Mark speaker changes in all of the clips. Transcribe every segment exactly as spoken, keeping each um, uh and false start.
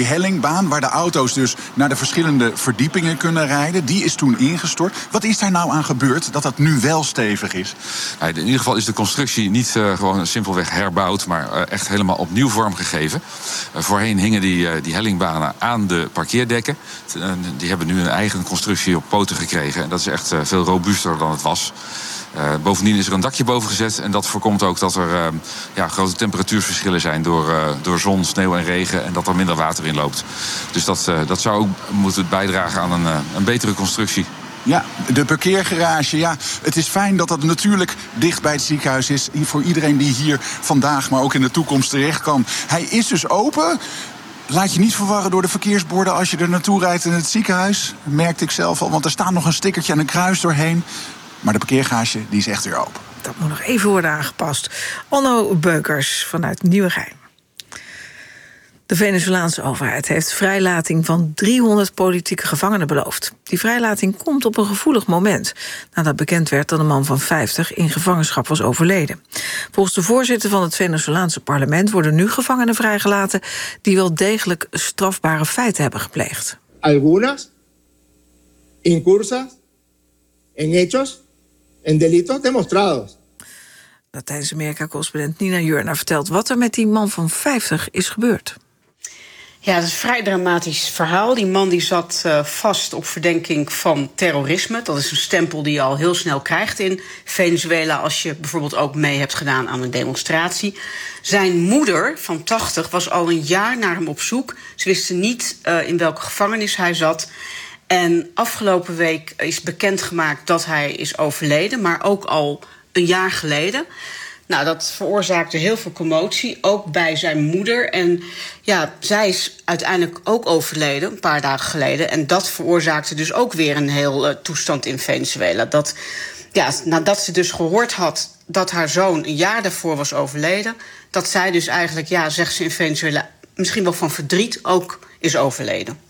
Speaker 1: hellingbaan waar de auto's dus naar de verschillende verdiepingen kunnen rijden. Die is toen ingestort. Wat is daar nou aan gebeurd dat dat nu wel stevig is?
Speaker 2: In ieder geval is de constructie niet uh, gewoon simpelweg herbouwd, maar uh, echt helemaal opnieuw vormgegeven. Uh, voorheen hingen die, uh, die hellingbanen aan de parkeerdekken. Uh, die hebben nu een eigen constructie op poten gekregen. En dat is echt uh, veel robuuster dan het was. Uh, bovendien is er een dakje boven gezet. En dat voorkomt ook dat er uh, ja, grote temperatuurverschillen zijn door, uh, door zon, sneeuw en regen. En dat er minder water in loopt. Dus dat, uh, dat zou ook moeten bijdragen aan een, uh, een betere constructie.
Speaker 1: Ja, de parkeergarage. Ja, het is fijn dat dat natuurlijk dicht bij het ziekenhuis is. Voor iedereen die hier vandaag, maar ook in de toekomst terecht kan. Hij is dus open. Laat je niet verwarren door de verkeersborden als je er naartoe rijdt in het ziekenhuis. Dat merkte ik zelf al, want er staat nog een stickertje en een kruis doorheen. Maar de parkeergarage die is echt weer open.
Speaker 3: Dat moet nog even worden aangepast. Onno Beukers vanuit Nieuwegein. De Venezolaanse overheid heeft vrijlating van driehonderd politieke gevangenen beloofd. Die vrijlating komt op een gevoelig moment, nadat bekend werd dat een man van vijftig in gevangenschap was overleden. Volgens de voorzitter van het Venezolaanse parlement worden nu gevangenen vrijgelaten die wel degelijk strafbare feiten hebben gepleegd.
Speaker 4: Algunas incursas en hechos en delitos demostrados.
Speaker 3: Latijns-Amerika-correspondent Nina Jurna vertelt wat er met die man van vijftig is gebeurd.
Speaker 5: Ja, dat is een vrij dramatisch verhaal. Die man die zat uh, vast op verdenking van terrorisme. Dat is een stempel die je al heel snel krijgt in Venezuela als je bijvoorbeeld ook mee hebt gedaan aan een demonstratie. Zijn moeder van tachtig was al een jaar naar hem op zoek. Ze wisten niet uh, in welke gevangenis hij zat. En afgelopen week is bekendgemaakt dat hij is overleden, maar ook al een jaar geleden. Nou, dat veroorzaakte heel veel commotie, ook bij zijn moeder. En ja, zij is uiteindelijk ook overleden, een paar dagen geleden. En dat veroorzaakte dus ook weer een heel uh, toestand in Venezuela. Dat, ja, nadat ze dus gehoord had dat haar zoon een jaar daarvoor was overleden, dat zij dus eigenlijk, ja, zegt ze in Venezuela, misschien wel van verdriet ook is overleden.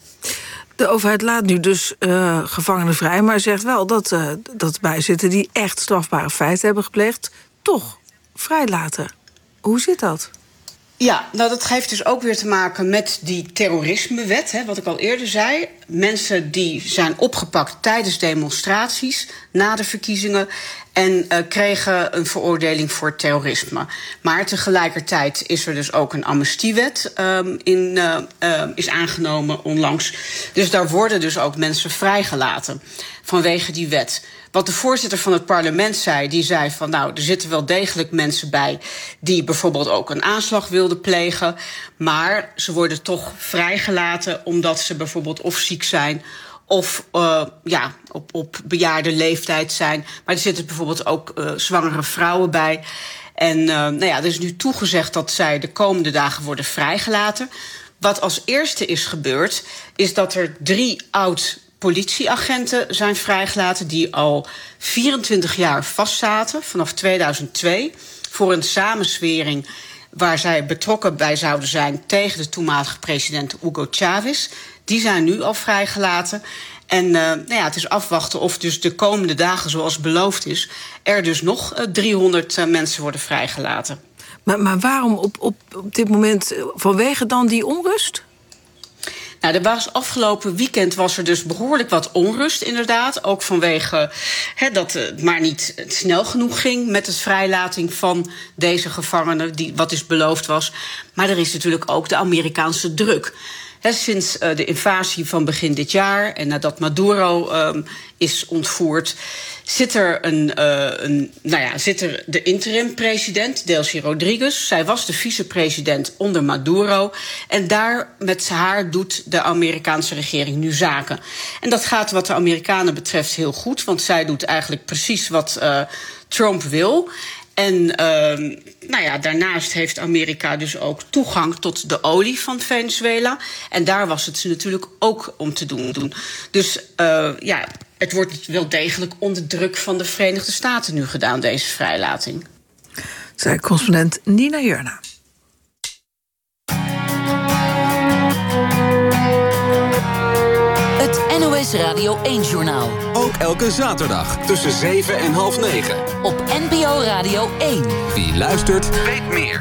Speaker 3: De overheid laat nu dus uh, gevangenen vrij, maar zegt wel dat, uh, dat bijzitten die echt strafbare feiten hebben gepleegd, toch vrijlaten. Hoe zit dat?
Speaker 5: Ja, nou dat heeft dus ook weer te maken met die terrorismewet, hè, wat ik al eerder zei. Mensen die zijn opgepakt tijdens demonstraties, na de verkiezingen, en uh, kregen een veroordeling voor terrorisme. Maar tegelijkertijd is er dus ook een amnestiewet um, in, uh, uh, is aangenomen onlangs. Dus daar worden dus ook mensen vrijgelaten vanwege die wet. Wat de voorzitter van het parlement zei, die zei van nou, er zitten wel degelijk mensen bij die bijvoorbeeld ook een aanslag wilden plegen, maar ze worden toch vrijgelaten omdat ze bijvoorbeeld of ziek zijn of uh, ja, op, op bejaarde leeftijd zijn. Maar er zitten bijvoorbeeld ook uh, zwangere vrouwen bij. En uh, nou ja, er is nu toegezegd dat zij de komende dagen worden vrijgelaten. Wat als eerste is gebeurd, is dat er drie oud politieagenten zijn vrijgelaten die al vierentwintig jaar vastzaten, vanaf tweeduizend twee, voor een samenzwering waar zij betrokken bij zouden zijn tegen de toenmalige president Hugo Chavez. Die zijn nu al vrijgelaten. En uh, nou ja, het is afwachten of dus de komende dagen, zoals beloofd is, er dus nog uh, driehonderd uh, mensen worden vrijgelaten.
Speaker 3: Maar, maar waarom op, op, op dit moment, vanwege dan die onrust?
Speaker 5: Nou, er was afgelopen weekend was er dus behoorlijk wat onrust, inderdaad. Ook vanwege he, dat het maar niet snel genoeg ging met het vrijlating van deze gevangenen, die wat dus beloofd was. Maar er is natuurlijk ook de Amerikaanse druk. He, sinds uh, de invasie van begin dit jaar en nadat Maduro um, is ontvoerd, zit er, een, uh, een, nou ja, zit er de interim-president, Delcy Rodriguez. Zij was de vicepresident onder Maduro. En daar met haar doet de Amerikaanse regering nu zaken. En dat gaat wat de Amerikanen betreft heel goed, want zij doet eigenlijk precies wat uh, Trump wil. En uh, nou ja, daarnaast heeft Amerika dus ook toegang tot de olie van Venezuela. En daar was het ze natuurlijk ook om te doen. Dus uh, ja, het wordt wel degelijk onder druk van de Verenigde Staten nu gedaan, deze vrijlating.
Speaker 3: Zei correspondent Nina Jurna.
Speaker 6: Het N O S Radio één-journaal.
Speaker 7: Ook elke zaterdag tussen zeven en half negen.
Speaker 6: Op N P O Radio één.
Speaker 7: Wie luistert, weet meer.